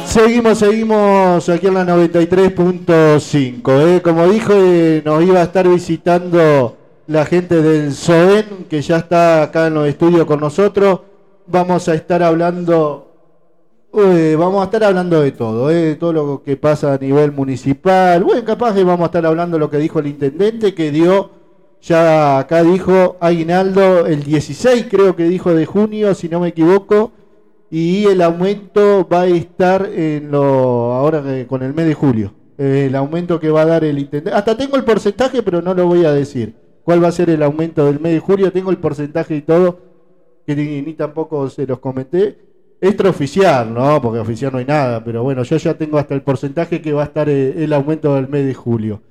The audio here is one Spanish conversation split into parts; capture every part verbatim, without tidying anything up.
Seguimos, seguimos aquí en la noventa y tres punto cinco. ¿eh? Como dijo, eh, nos iba a estar visitando la gente del SOEN, que ya está acá en los estudios con nosotros. Vamos a estar hablando, eh, vamos a estar hablando de todo, eh, todo lo que pasa a nivel municipal. Bueno, capaz que vamos a estar hablando de lo que dijo el intendente, que dio, ya acá dijo aguinaldo el dieciséis, creo que dijo, de junio, si no me equivoco. Y el aumento va a estar en lo ahora que, con el mes de julio. Eh, el aumento que va a dar el intendente. Hasta tengo el porcentaje, pero no lo voy a decir. ¿Cuál va a ser el aumento del mes de julio? Tengo el porcentaje y todo, que ni, ni tampoco se los comenté. Extraoficial, ¿no? Porque oficial no hay nada. Pero bueno, yo ya tengo hasta el porcentaje que va a estar el, el aumento del mes de julio.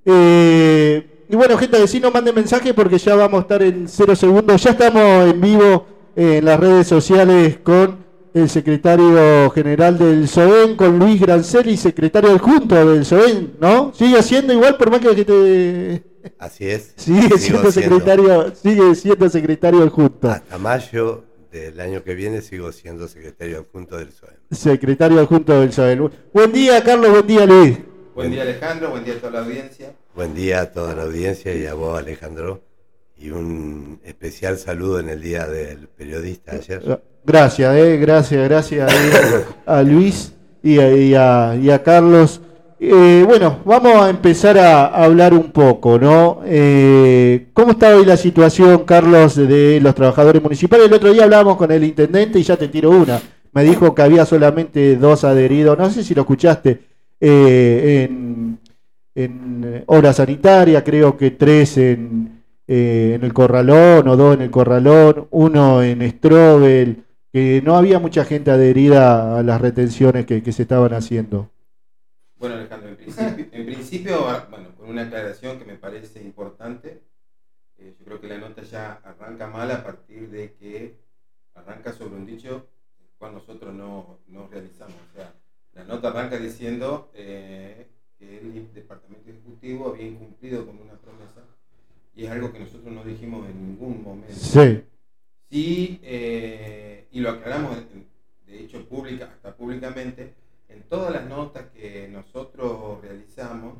Eh, y bueno, gente, si no manden mensaje porque ya vamos a estar en cero segundos. Ya estamos en vivo eh, en las redes sociales con el secretario general del SOEN, con Luis Granceli, secretario adjunto del SOEN, ¿no? Sigue siendo igual, por más que te... Así es. Sigue siendo secretario, sigue siendo secretario adjunto. Hasta mayo del año que viene sigo siendo secretario adjunto del SOEN. Secretario adjunto del SOEN. Buen día, Carlos, buen día, Luis. Buen día, Alejandro, buen día a toda la audiencia. Buen día a toda la audiencia y a vos, Alejandro. Y un especial saludo en el Día del Periodista ayer. Gracias, eh, gracias, gracias eh, a Luis y a, y a, y a Carlos. Eh, bueno, vamos a empezar a, a hablar un poco, ¿no? Eh, ¿Cómo está hoy la situación, Carlos, de los trabajadores municipales? El otro día hablábamos con el intendente y ya te tiro una. Me dijo que había solamente dos adheridos, no sé si lo escuchaste, eh, en, en obra sanitaria, creo que tres en, eh, en el Corralón o dos en el Corralón, uno en Strobel, que no había mucha gente adherida a las retenciones que, que se estaban haciendo. Bueno, Alejandro, en principio, en principio, bueno, con una aclaración que me parece importante, eh, yo creo que la nota ya arranca mal a partir de que arranca sobre un dicho el cual nosotros no, no realizamos. O sea, la nota arranca diciendo eh, que el Departamento Ejecutivo había incumplido con una promesa, y es algo que nosotros no dijimos en ningún momento. Sí. Sí, eh, y lo aclaramos, de hecho, pública, hasta públicamente, en todas las notas que nosotros realizamos,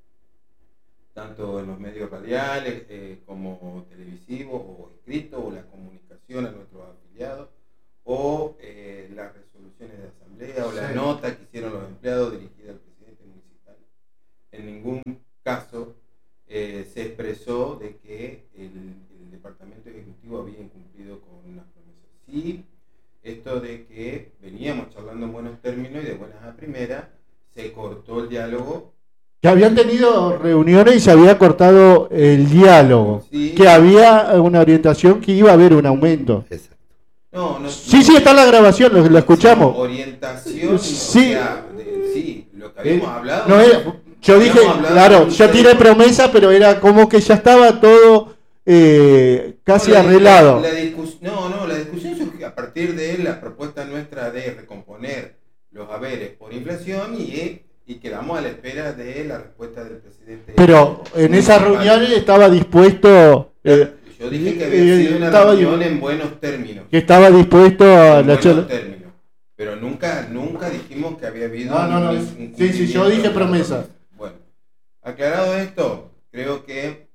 tanto en los medios radiales eh, como televisivos o escritos, o la comunicación a nuestros afiliados, o eh, las resoluciones de asamblea, o la sí. nota que hicieron los empleados dirigida al presidente municipal. En ningún caso eh, se expresó de que el, el Departamento Ejecutivo había incumplido con las promesas. Sí, esto de que veníamos charlando en buenos términos y de buenas a primeras, se cortó el diálogo. Que habían tenido reuniones y se había cortado el diálogo. Sí. Que había una orientación que iba a haber un aumento. Exacto. No, no, sí, no, sí, está la grabación, lo, lo escuchamos. Orientación, sí. O sea, de, sí, lo que habíamos eh, hablado. No era, yo dije, claro, yo tiré promesa, pero era como que ya estaba todo eh, casi no, la, arreglado. La, la discus, no, no, la discusión surgió a partir de la propuesta nuestra de recomponer los haberes por inflación y, y quedamos a la espera de la respuesta del presidente. Pero en esa reunión estaba dispuesto... Eh, Yo dije que había sido una reunión en buenos términos. Que estaba dispuesto a en la buenos términos. Pero nunca, nunca dijimos que había habido no, no, no. un, un sí, sí, yo dije promesa. Bueno, aclarado esto, creo que,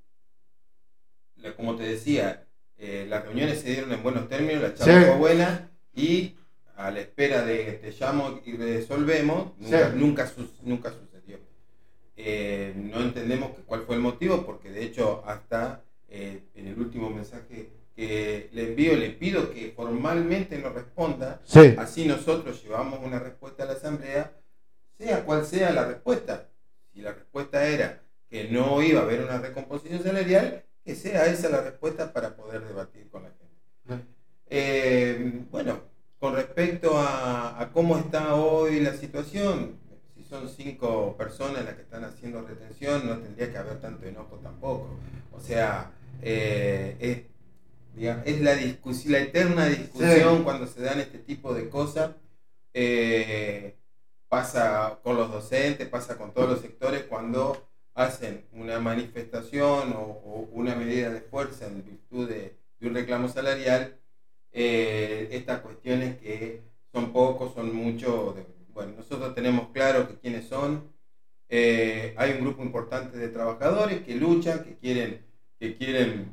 como te decía, eh, las reuniones se dieron en buenos términos, la charla sí. fue buena, y a la espera de que te llamo y resolvemos, nunca, sí. nunca, su, nunca sucedió. Eh, no entendemos que, cuál fue el motivo, porque de hecho hasta eh, en el último mensaje que le envío, le pido que formalmente nos responda, sí. así nosotros llevamos una respuesta a la asamblea, sea cual sea la respuesta. Si la respuesta era que no iba a haber una recomposición salarial, que sea esa la respuesta para poder debatir con la gente. Sí. Eh, bueno, con respecto a, a cómo está hoy la situación, si son cinco personas las que están haciendo retención, no tendría que haber tanto enojo tampoco. O sea, eh, es es la discusión, la eterna discusión sí. cuando se dan este tipo de cosas. Eh, pasa con los docentes, pasa con todos los sectores cuando hacen una manifestación o, o una medida de fuerza en virtud de, de un reclamo salarial. Eh, estas cuestiones que son pocos, son muchos, de, bueno, nosotros tenemos claro que quiénes son. Eh, hay un grupo importante de trabajadores que luchan, que quieren, que quieren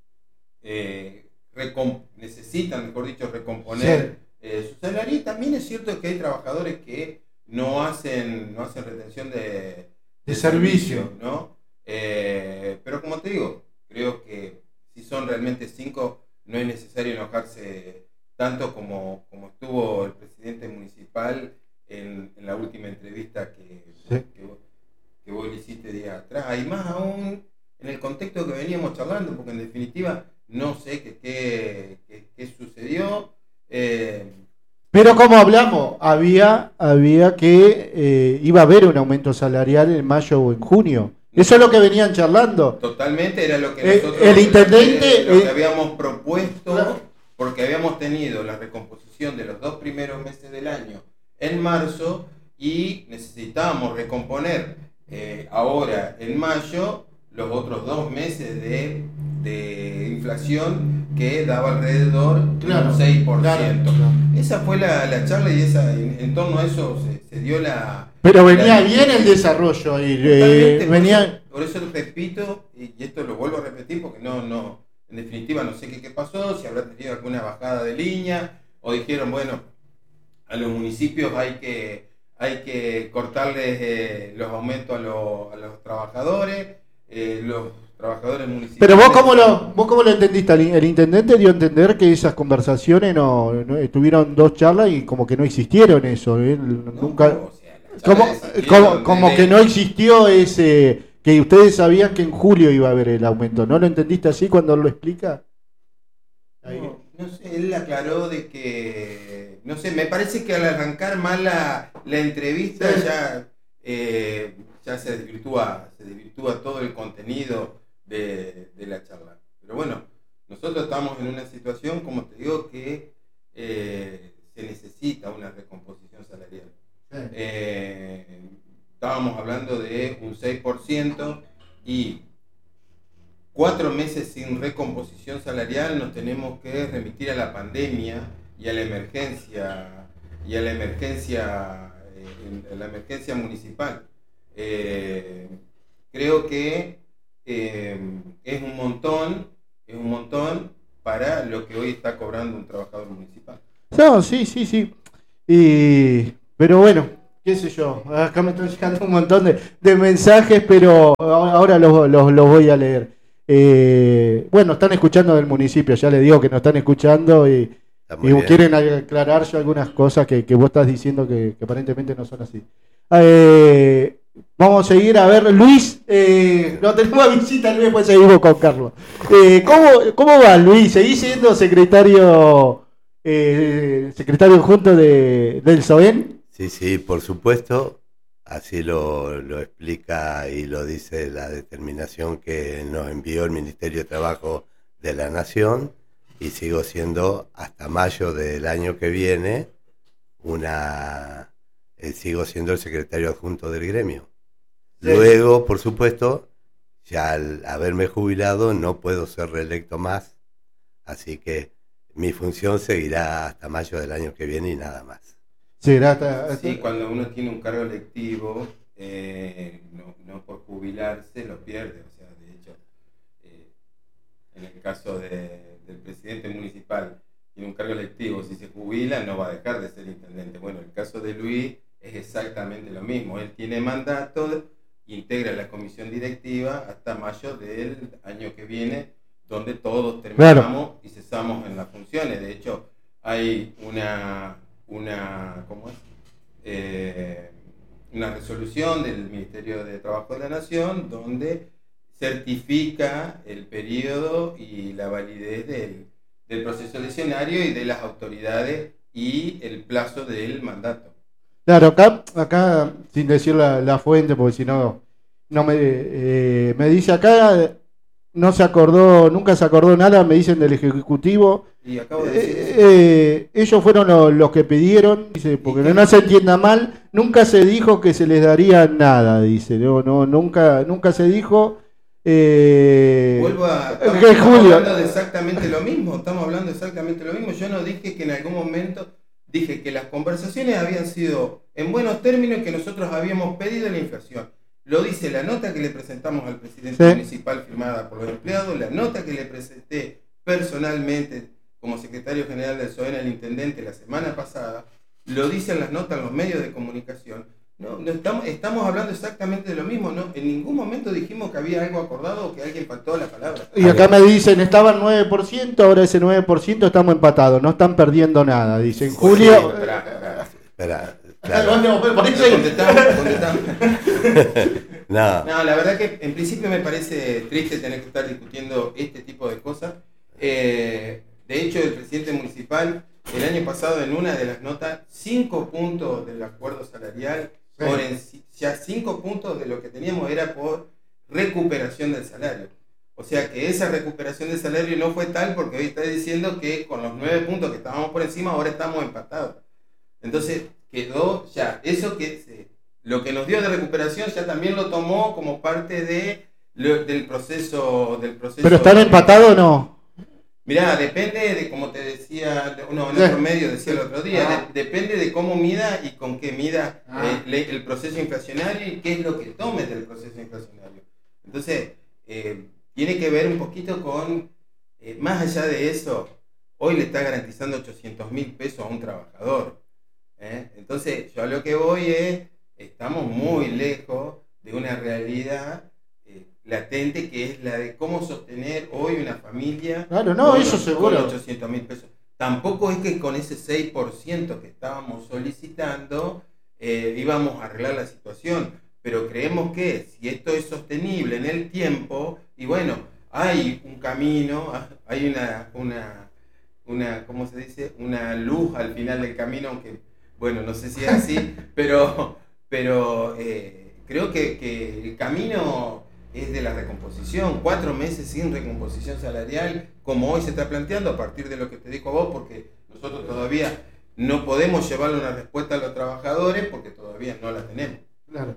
eh, recomp- necesitan, mejor dicho, recomponer sí. eh, su salario. Y también es cierto que hay trabajadores que no hacen, no hacen retención de, de, de servicio, servicio, ¿no? Eh, pero como te digo, creo que si son realmente cinco, no es necesario enojarse tanto como, como estuvo el presidente municipal en, en la última entrevista que, sí. que, vos, que vos le hiciste días atrás, y más aún en el contexto que veníamos charlando, porque en definitiva no sé qué, qué, qué, qué sucedió. Eh, Pero como hablamos, había, había que eh, iba a haber un aumento salarial en mayo o en junio. Eso es lo que venían charlando. Totalmente, era lo que eh, nosotros el intendente, lo que, lo que eh, habíamos propuesto, claro. Porque habíamos tenido la recomposición de los dos primeros meses del año en marzo y necesitábamos recomponer eh, ahora en mayo los otros dos meses de, de inflación que daba alrededor claro, de un seis por ciento. Claro, claro. Esa fue la, la charla y esa, en, en torno a eso se, se dio la... Pero venía la, bien el desarrollo. Y, eh, por, venía... eso, por eso lo repito, y, y esto lo vuelvo a repetir porque no... no en definitiva no sé qué, qué pasó, si habrá tenido alguna bajada de línea, o dijeron, bueno, a los municipios hay que, hay que cortarles eh, los aumentos a, lo, a los trabajadores, eh, los trabajadores municipales. Pero vos cómo lo, vos cómo lo entendiste, el, el intendente dio a entender que esas conversaciones no, no tuvieron dos charlas y como que no existieron eso, ¿eh? No, nunca, o sea, como, como, como que no existió ese... Que ustedes sabían que en julio iba a haber el aumento. ¿No lo entendiste así cuando lo explica? Ahí. No, no sé, él aclaró de que... No sé, me parece que al arrancar mal la, la entrevista sí. ya, eh, ya se desvirtúa, se desvirtúa todo el contenido de, de la charla. Pero bueno, nosotros estamos en una situación, como te digo, que eh, se necesita una recomposición salarial. Sí. Eh, Estábamos hablando de un seis por ciento y cuatro meses sin recomposición salarial nos tenemos que remitir a la pandemia y a la emergencia y a la emergencia eh, a la emergencia municipal. Eh, creo que eh, es un montón, es un montón para lo que hoy está cobrando un trabajador municipal. No, sí, sí, sí. Y, pero bueno. Qué sé yo, acá me están llegando un montón de, de mensajes, pero ahora los, los, los voy a leer. Eh, bueno, están escuchando del municipio, ya les digo que nos están escuchando y, y quieren aclarar yo algunas cosas que, que vos estás diciendo que, que aparentemente no son así. Eh, vamos a seguir a ver, Luis, eh, no tenemos a visita, Luis, después seguimos con Carlos. Eh, ¿cómo, ¿Cómo va, Luis? ¿Seguís siendo secretario, eh, secretario junto de, del S O E N? Sí, sí, por supuesto, así lo, lo explica y lo dice la determinación que nos envió el Ministerio de Trabajo de la Nación, y sigo siendo hasta mayo del año que viene una eh, sigo siendo el secretario adjunto del gremio. Sí. Luego, por supuesto, ya al haberme jubilado no puedo ser reelecto más, así que mi función seguirá hasta mayo del año que viene y nada más. Sí, hasta... sí, cuando uno tiene un cargo electivo, eh, no, no por jubilarse lo pierde. O sea, de hecho, eh, en el caso de, del presidente municipal, tiene un cargo electivo, si se jubila no va a dejar de ser intendente. Bueno, el caso de Luis es exactamente lo mismo. Él tiene mandato, integra la comisión directiva hasta mayo del año que viene, donde todos terminamos claro. y cesamos en las funciones. De hecho, hay una... una ¿cómo es? Eh, una resolución del Ministerio de Trabajo de la Nación donde certifica el periodo y la validez del, del proceso eleccionario y de las autoridades y el plazo del mandato. Claro, acá, acá sin decir la, la fuente, porque si no, no me, eh, me dice acá, no se acordó, nunca se acordó nada, me dicen del Ejecutivo. Y acabo de decir eh, eh, ellos fueron los, los que pidieron, dice, porque no, no se entienda mal, nunca se dijo que se les daría nada, dice, no, no, nunca, nunca se dijo. Eh, Vuelvo a. Estamos, estamos hablando de exactamente lo mismo, estamos hablando exactamente lo mismo. Yo no dije que en algún momento dije que las conversaciones habían sido en buenos términos y que nosotros habíamos pedido la inflación. Lo dice la nota que le presentamos al presidente sí. municipal firmada por los empleados, la nota que le presenté personalmente como secretario general del SOEN al intendente la semana pasada, lo dicen las notas en los medios de comunicación. No, no estamos, estamos hablando exactamente de lo mismo, ¿no? En ningún momento dijimos que había algo acordado o que alguien faltó la palabra. Y acá me dicen, estaban nueve por ciento, ahora ese nueve por ciento estamos empatados, no están perdiendo nada. Dicen, Julio... Sí, espera, espera, claro. Contestamos, contestamos. No. No, la verdad que en principio me parece triste tener que estar discutiendo este tipo de cosas. Eh, de hecho, el presidente municipal, el año pasado en una de las notas, cinco puntos del acuerdo salarial, sí. por en, ya cinco puntos de lo que teníamos era por recuperación del salario. O sea que esa recuperación del salario no fue tal porque hoy está diciendo que con los nueve puntos que estábamos por encima ahora estamos empatados. Entonces quedó ya, eso que se, lo que nos dio de recuperación ya también lo tomó como parte de, lo, del proceso del proceso. ¿Pero están empatados o no? Mirá, depende de, como te decía, no, en otro medio decía el otro día, ah. de, depende de cómo mida y con qué mida ah. eh, le, el proceso inflacionario y qué es lo que tome del proceso inflacionario. Entonces, eh, tiene que ver un poquito con, eh, más allá de eso, hoy le está garantizando ochocientos mil pesos a un trabajador. ¿eh? Entonces, yo a lo que voy es, estamos muy lejos de una realidad latente que es la de cómo sostener hoy una familia. Claro, no, con, eso seguro. Con ochocientos mil pesos. Tampoco es que con ese seis por ciento que estábamos solicitando eh, íbamos a arreglar la situación, pero creemos que si esto es sostenible en el tiempo, y bueno, hay un camino, hay una, una, una ¿cómo se dice? Una luz al final del camino, aunque, bueno, no sé si es así, pero, pero eh, creo que, que el camino es de la recomposición, cuatro meses sin recomposición salarial, como hoy se está planteando, a partir de lo que te dijo vos, porque nosotros todavía no podemos llevarle una respuesta a los trabajadores, porque todavía no la tenemos. Claro.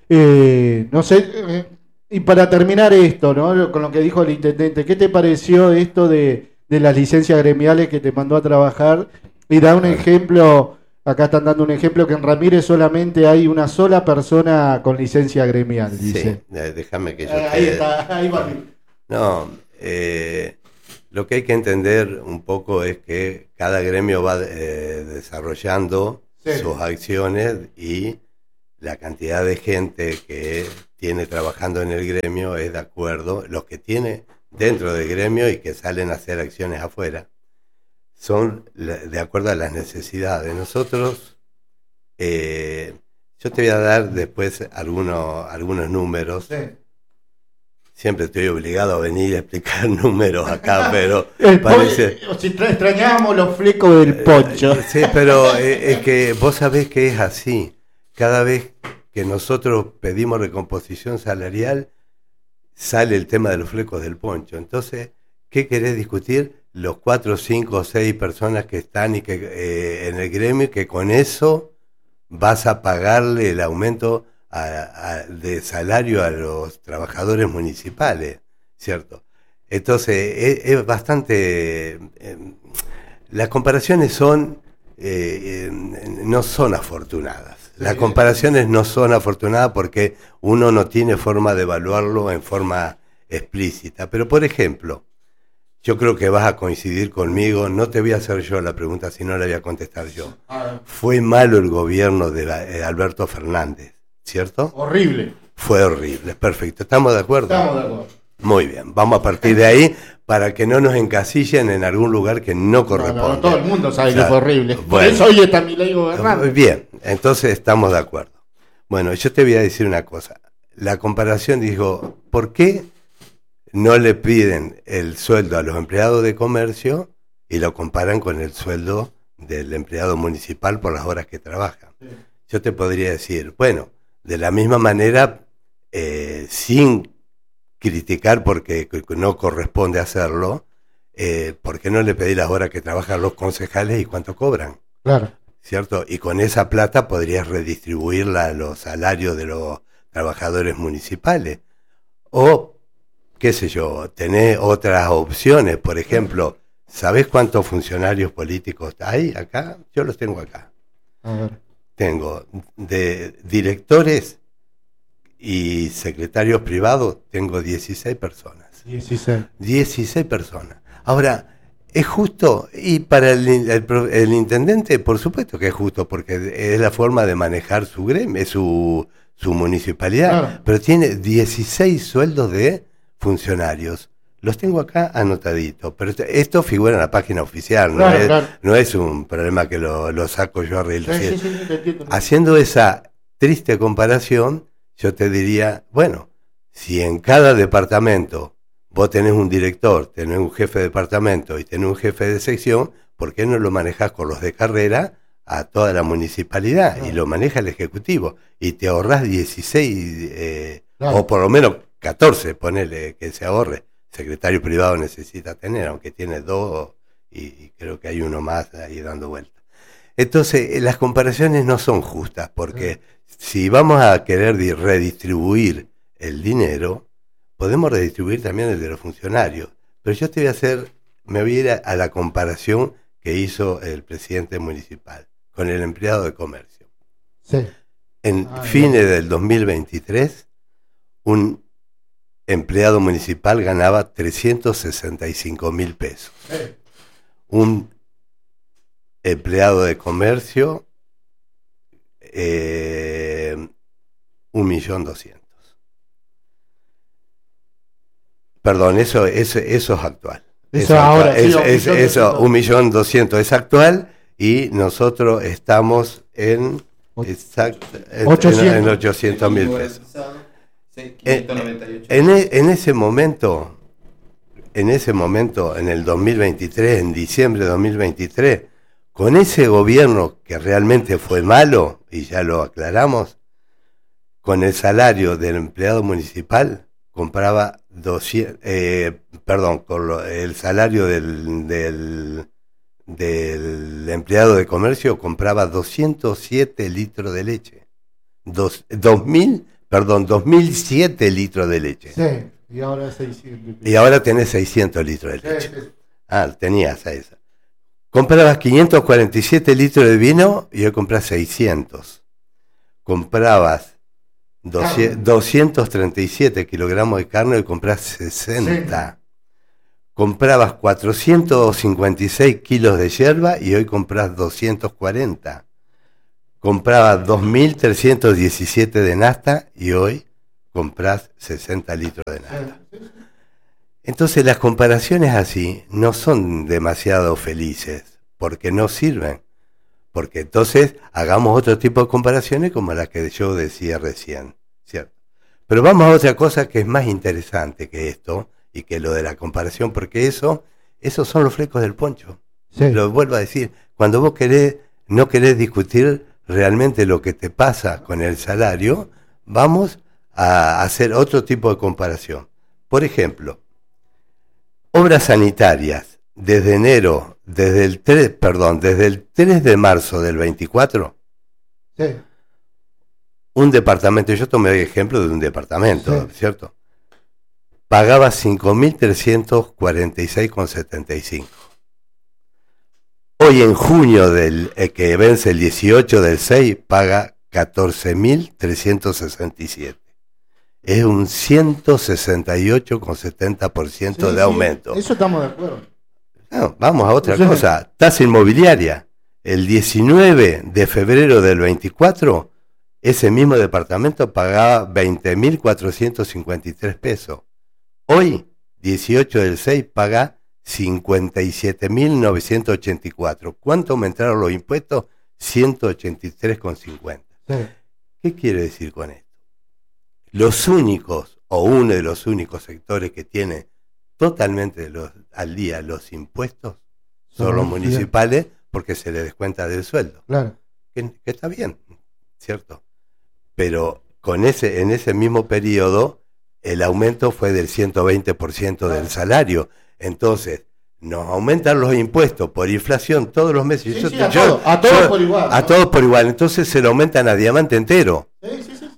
Eh, no sé, eh, y para terminar esto, ¿no? Con lo que dijo el intendente, ¿qué te pareció esto de, de las licencias gremiales que te mandó a trabajar? Y da un ejemplo... Acá están dando un ejemplo que en Ramírez solamente hay una sola persona con licencia gremial, dice. Sí, déjame que yo... Eh, ahí está, ahí va. No, eh, lo que hay que entender un poco es que cada gremio va eh, desarrollando sí. sus acciones y la cantidad de gente que tiene trabajando en el gremio es de acuerdo, los que tiene dentro del gremio y que salen a hacer acciones afuera, son de acuerdo a las necesidades. Nosotros, eh, yo te voy a dar después algunos, algunos números. Sí. Siempre estoy obligado a venir a explicar números acá, pero el parece... Po- si extrañamos los flecos del poncho. Eh, sí, pero eh, es que vos sabés que es así. Cada vez que nosotros pedimos recomposición salarial, sale el tema de los flecos del poncho. Entonces, ¿qué querés discutir? Los cuatro, cinco o seis personas que están y que eh, en el gremio, que con eso vas a pagarle el aumento a, a, de salario a los trabajadores municipales, ¿cierto? Entonces es, es bastante... Eh, las comparaciones son eh, eh, no son afortunadas. Las comparaciones no son afortunadas porque uno no tiene forma de evaluarlo en forma explícita. Pero por ejemplo, yo creo que vas a coincidir conmigo, no te voy a hacer yo la pregunta, sino la voy a contestar yo. Fue malo el gobierno de, la, de Alberto Fernández, ¿cierto? Horrible. Fue horrible, perfecto. ¿Estamos de acuerdo? Estamos de acuerdo. Muy bien, vamos a partir de ahí para que no nos encasillen en algún lugar que no corresponde. No, no, todo el mundo sabe, o sea, que fue horrible. Por bueno, eso hoy está Milei gobernando. Bien, entonces estamos de acuerdo. Bueno, yo te voy a decir una cosa. La comparación dijo, ¿por qué no le piden el sueldo a los empleados de comercio y lo comparan con el sueldo del empleado municipal por las horas que trabaja? Sí. Yo te podría decir, bueno, de la misma manera, eh, sin criticar porque no corresponde hacerlo, eh, ¿por qué no le pedí las horas que trabajan los concejales y cuánto cobran? Claro. ¿Cierto? Y con esa plata podrías redistribuirla a los salarios de los trabajadores municipales. O qué sé yo, tenés otras opciones, por ejemplo, ¿Sabés cuántos funcionarios políticos hay acá? Yo los tengo acá. A ver. Tengo de directores y secretarios privados, tengo dieciséis personas. dieciséis. dieciséis personas. Ahora, ¿es justo? Y para el, el, el intendente, por supuesto que es justo, porque es la forma de manejar su gremio, su, su municipalidad. Claro. Pero tiene dieciséis sueldos de funcionarios. Los tengo acá anotaditos, pero esto, esto figura en la página oficial, claro, no, es, claro. no es un problema que lo, lo saco yo a reír. Sí, sí, sí, te entiendo. Haciendo esa triste comparación, yo te diría, bueno, si en cada departamento vos tenés un director, tenés un jefe de departamento y tenés un jefe de sección, ¿por qué no lo manejás con los de carrera a toda la municipalidad? Claro. Y lo maneja el ejecutivo y te ahorrás dieciséis, eh, claro. O por lo menos catorce, ponele que se ahorre. Secretario privado necesita tener, aunque tiene dos y, y creo que hay uno más ahí dando vueltas. Entonces, las comparaciones no son justas, porque sí. Si vamos a querer redistribuir el dinero, podemos redistribuir también el de los funcionarios. Pero yo te voy a hacer, me voy a ir a, a la comparación que hizo el presidente municipal con el empleado de comercio. Sí. En ah, fines bien. del dos mil veintitrés, un empleado municipal ganaba trescientos sesenta y cinco mil pesos. Sí. Un empleado de comercio, eh, un millón doscientos. Perdón, eso, eso, eso es actual. Eso, eso ahora, actual. sí, es, un es, millón eso, un millón doscientos es actual y nosotros estamos en, exact, en, en, en ochocientos mil pesos. En, en, en ese momento, en ese momento, en el dos mil veintitrés, en diciembre de dos mil veintitrés, con ese gobierno que realmente fue malo, y ya lo aclaramos, con el salario del empleado municipal, compraba doscientos, eh, perdón, con lo, el salario del, del, del empleado de comercio compraba doscientos siete litros de leche. Dos, dos mil Perdón, dos mil siete litros de leche. Sí, y ahora seiscientos. Y ahora tenés seiscientos litros de leche. Sí, sí. Ah, tenías a esa. Comprabas quinientos cuarenta y siete litros de vino y hoy compras seiscientos. Comprabas doscientos treinta y siete kilogramos de carne y hoy compras sesenta. Sí. Comprabas cuatrocientos cincuenta y seis kilos de yerba y hoy compras doscientos cuarenta. Compraba dos mil trescientos diecisiete de nafta y hoy compras sesenta litros de nafta. Entonces las comparaciones así no son demasiado felices, porque no sirven. Porque entonces hagamos otro tipo de comparaciones como la que yo decía recién, ¿cierto? Pero vamos a otra cosa que es más interesante que esto y que lo de la comparación, porque eso, esos son los flecos del poncho. Sí. Lo vuelvo a decir, cuando vos querés, no querés discutir realmente lo que te pasa con el salario, vamos a hacer otro tipo de comparación. Por ejemplo, obras sanitarias, desde enero, desde el tres, perdón, desde el tres de marzo del veinticuatro, sí. Un departamento, yo tomé ejemplo de un departamento, sí. ¿Cierto? Pagaba cinco mil trescientos cuarenta y seis con setenta y cinco. Hoy en junio, del eh, que vence el dieciocho del seis, paga catorce mil trescientos sesenta y siete. Es un ciento sesenta y ocho coma setenta por ciento sí, de aumento. Sí, eso estamos de acuerdo. No, vamos a otra sí. cosa. Tasa inmobiliaria. El diecinueve de febrero del veinticuatro, ese mismo departamento pagaba veinte mil cuatrocientos cincuenta y tres pesos. Hoy, dieciocho del seis, paga cincuenta y siete mil novecientos ochenta y cuatro. ¿Cuánto aumentaron los impuestos? ciento ochenta y tres coma cincuenta. Sí. ¿Qué quiere decir con esto? Los únicos, o uno de los únicos sectores que tiene totalmente los, al día los impuestos son sí, los municipales, bien. Porque se les descuenta del sueldo. Claro. Que, que está bien, ¿cierto? Pero con ese, en ese mismo periodo, el aumento fue del ciento veinte por ciento del salario. Entonces, nos aumentan los impuestos por inflación todos los meses. Sí, yo, sí, a, yo, todo, a todos yo, por igual. A ¿no? todos por igual. Entonces se lo aumentan a diamante entero. Sí, sí, sí, sí.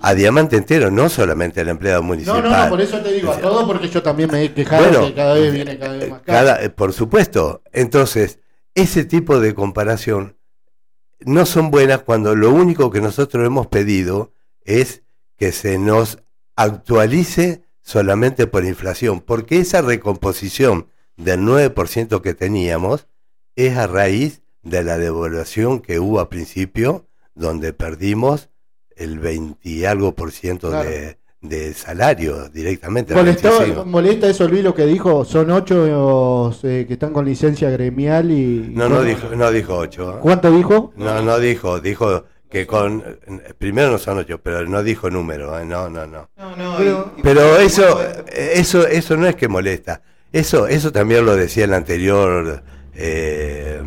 a diamante entero, no solamente al empleado municipal. No, no, no, por eso te digo a todo, porque yo también me he quejado bueno, que cada vez viene cada vez más caro. Cada, por supuesto. Entonces, ese tipo de comparación no son buenas cuando lo único que nosotros hemos pedido es que se nos actualice solamente por inflación, porque esa recomposición del nueve por ciento que teníamos es a raíz de la devaluación que hubo a principio, donde perdimos el veinte y algo por ciento claro. de, de salario directamente. ¿Molestó, ¿Molesta eso, Luis, lo que dijo? Son ocho eh, que están con licencia gremial y... No, no dijo, no dijo ocho. ¿Cuánto dijo? No, no dijo, dijo que con... Primero no son ocho, pero no dijo número, ¿eh? no, no, no. no, no pero y, y pero eso, eso, eso no es que molesta. Eso, eso también lo decía el anterior... Eh,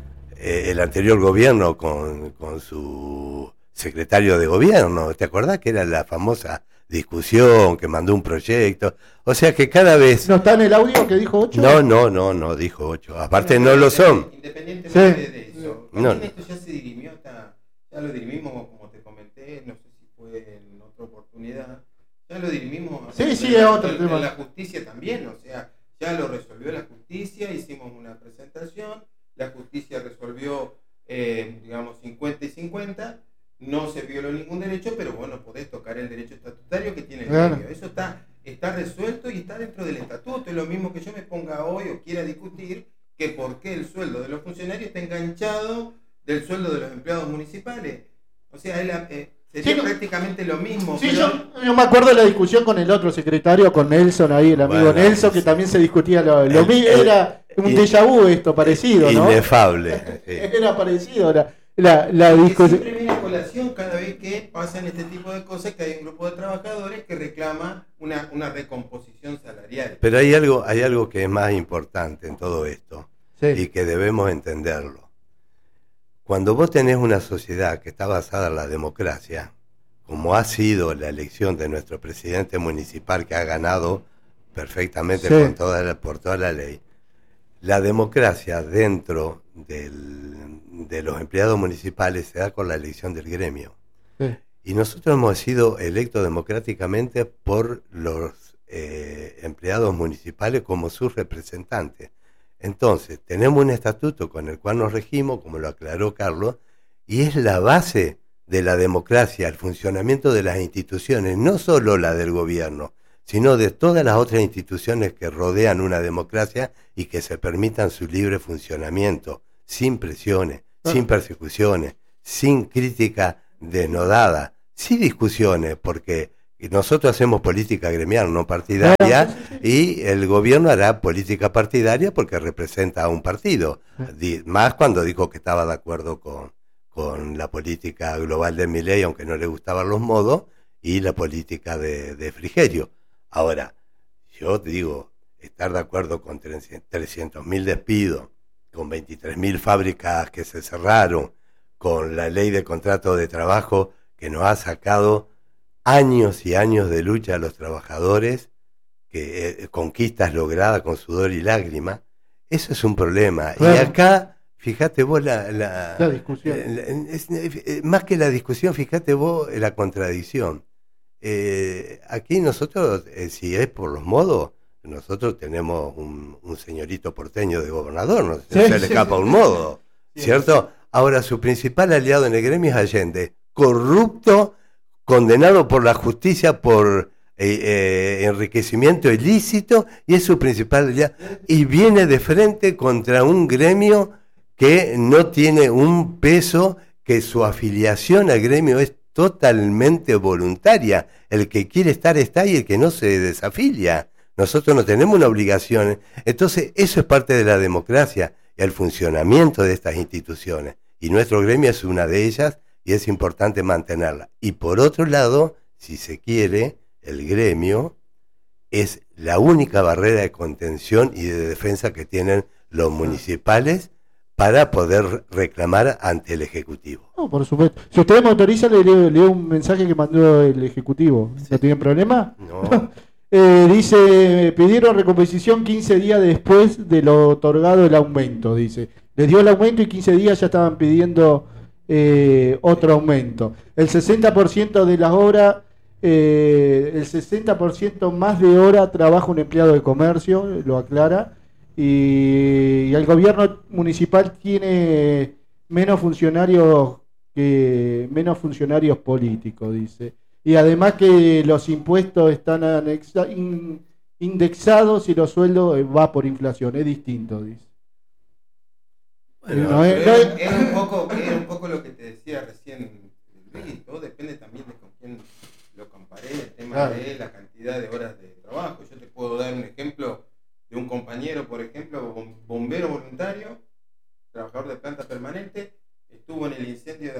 el anterior gobierno con, con su secretario de gobierno, ¿te acordás que era la famosa discusión que mandó un proyecto? O sea que cada vez... ¿No está en el audio que dijo ocho? No, no, no, no dijo ocho, aparte no, no lo son. Independientemente sí. de eso, no. esto ya se dirimió, hasta, ya lo dirimimos como te comenté, no sé si fue en otra oportunidad, ya lo dirimimos sí, sí, es otro en, tema. En la justicia también, o sea, ya lo resolvió la justicia, hicimos una presentación. La justicia resolvió, eh, digamos, cincuenta y cincuenta, no se violó ningún derecho, pero bueno, podés tocar el derecho estatutario que tiene el claro. gremio. Eso está, está resuelto y está dentro del estatuto. Es lo mismo que yo me ponga hoy o quiera discutir que por qué el sueldo de los funcionarios está enganchado del sueldo de los empleados municipales. O sea, él, eh, sería sí, prácticamente lo mismo. Sí, pero... yo, yo me acuerdo de la discusión con el otro secretario, con Nelson ahí, el amigo bueno, Nelson, que sí. también se discutía lo, lo el, mismo. Era un déjà vu esto, parecido, ¿no? Inefable. Sí. Era parecido la, la, la discusión. Siempre viene a colación cada vez que pasan este tipo de cosas, que hay un grupo de trabajadores que reclama una, una recomposición salarial. Pero hay algo, hay algo que es más importante en todo esto, sí. y que debemos entenderlo. Cuando vos tenés una sociedad que está basada en la democracia, como ha sido la elección de nuestro presidente municipal, que ha ganado perfectamente sí. con toda la, por toda la ley, la democracia dentro del, de los empleados municipales se da con la elección del gremio. Sí. Y nosotros hemos sido electos democráticamente por los eh, empleados municipales como sus representantes. Entonces, tenemos un estatuto con el cual nos regimos, como lo aclaró Carlos, y es la base de la democracia, el funcionamiento de las instituciones, no solo la del gobierno, sino de todas las otras instituciones que rodean una democracia y que se permitan su libre funcionamiento, sin presiones, ah. sin persecuciones, sin crítica desnodada, sin discusiones, porque nosotros hacemos política gremial, no partidaria, y el gobierno hará política partidaria porque representa a un partido, más cuando dijo que estaba de acuerdo con, con la política global de Milei, aunque no le gustaban los modos, y la política de, de Frigerio. Ahora, yo digo, estar de acuerdo con trescientos mil despidos, con veintitrés mil fábricas que se cerraron, con la ley de contrato de trabajo que nos ha sacado años y años de lucha a los trabajadores, que eh, conquistas logradas con sudor y lágrima, eso es un problema. Bueno. Y acá, fíjate vos la, la, la discusión. La, es, es, más que la discusión, fíjate vos la contradicción. Eh, aquí nosotros, eh, si es por los modos, nosotros tenemos un, un señorito porteño de gobernador, no, sí, no se le escapa sí, un modo, sí, ¿cierto? Sí. Ahora, su principal aliado en el gremio es Allende, corrupto, condenado por la justicia por eh, eh, enriquecimiento ilícito, y es su principal aliado, y viene de frente contra un gremio que no tiene un peso, que su afiliación al gremio es totalmente voluntaria. El que quiere estar está y el que no se desafilia. Nosotros no tenemos una obligación. Entonces, eso es parte de la democracia y el funcionamiento de estas instituciones. Y nuestro gremio es una de ellas y es importante mantenerla. Y por otro lado, si se quiere, el gremio es la única barrera de contención y de defensa que tienen los municipales para poder reclamar ante el Ejecutivo. No, por supuesto. Si ustedes me autorizan, le leo, leo un mensaje que mandó el Ejecutivo. ¿No sí. tienen problema? No. eh, dice, pidieron recomposición quince días después de lo otorgado el aumento, dice. Les dio el aumento y quince días ya estaban pidiendo eh, otro aumento. El sesenta por ciento de las obras eh, el sesenta por ciento más de hora trabaja un empleado de comercio, lo aclara, y, y el gobierno municipal tiene menos funcionarios que menos funcionarios políticos, dice. Y además que los impuestos están anexa, in, indexados y los sueldos eh, va por inflación, es distinto, dice. Bueno, no es, pero no era, es- era un poco, era un poco lo que te decía recién, Luis, todo depende también de con quién lo comparé, el tema Claro. de la cantidad de horas de trabajo. Yo te puedo dar un ejemplo de un compañero, por ejemplo, bom- bombero voluntario, trabajador de planta permanente, estuvo en el incendio de